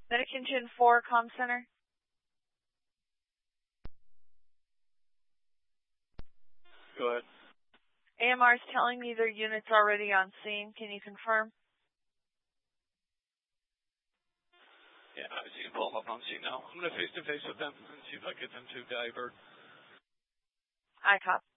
Medication 4, comm center. Go ahead. AMR is telling me their unit's already on scene. Can you confirm? Yeah, I see them pull them up on scene now. I'm going to face-to-face with them and see if I get them to divert. I copy.